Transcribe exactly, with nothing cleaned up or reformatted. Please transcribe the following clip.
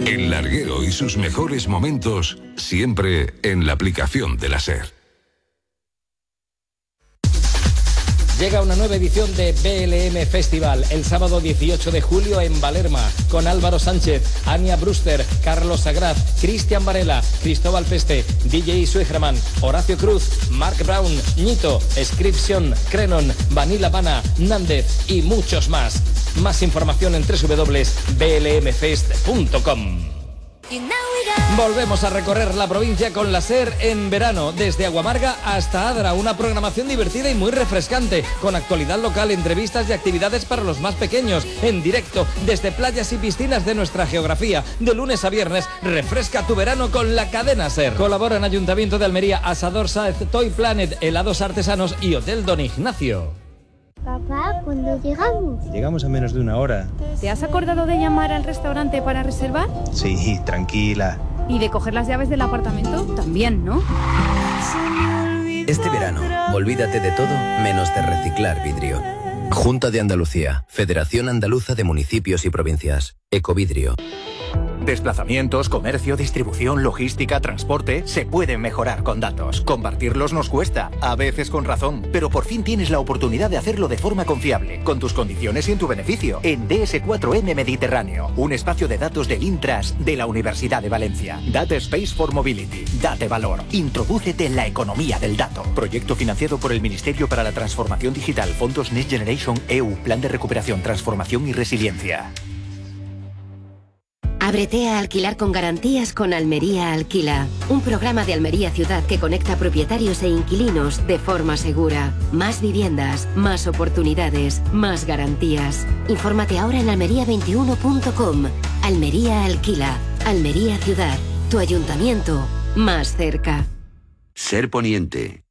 El larguero y sus mejores momentos siempre en la aplicación de la SER. Llega una nueva edición de B L M Festival el sábado dieciocho de julio en Valerma con Álvaro Sánchez, Ania Brewster, Carlos Sagraz, Cristian Varela, Cristóbal Peste, D J Suegerman, Horacio Cruz, Mark Brown, Ñito, Scription, Crenon, Vanilla Habana, Nández y muchos más. Más información en doble u doble u doble u punto b l m fest punto com. Volvemos a recorrer la provincia con la SER en verano, desde Aguamarga hasta Adra, una programación divertida y muy refrescante, con actualidad local, entrevistas y actividades para los más pequeños, en directo, desde playas y piscinas de nuestra geografía. De lunes a viernes, refresca tu verano con la cadena SER. Colaboran Ayuntamiento de Almería, Asador Saez, Toy Planet, Helados Artesanos y Hotel Don Ignacio. Papá, ¿cuándo llegamos? Llegamos a menos de una hora. ¿Te has acordado de llamar al restaurante para reservar? Sí, tranquila. ¿Y de coger las llaves del apartamento? También, ¿no? Este verano, olvídate de todo menos de reciclar vidrio. Junta de Andalucía, Federación Andaluza de Municipios y Provincias, Ecovidrio. Desplazamientos, comercio, distribución, logística, transporte, se pueden mejorar con datos. Compartirlos nos cuesta, a veces con razón, pero por fin tienes la oportunidad de hacerlo de forma confiable, con tus condiciones y en tu beneficio, en D S cuatro M Mediterráneo, un espacio de datos del Intras de la Universidad de Valencia. Data Space for Mobility. Date valor. Introdúcete en la economía del dato. Proyecto financiado por el Ministerio para la Transformación Digital, Fondos Next Generation E U, Plan de Recuperación, Transformación y Resiliencia. Ábrete a alquilar con garantías con Almería Alquila, un programa de Almería Ciudad que conecta propietarios e inquilinos de forma segura. Más viviendas, más oportunidades, más garantías. Infórmate ahora en almería veintiuno punto com. Almería Alquila, Almería Ciudad, tu ayuntamiento más cerca. SER Poniente,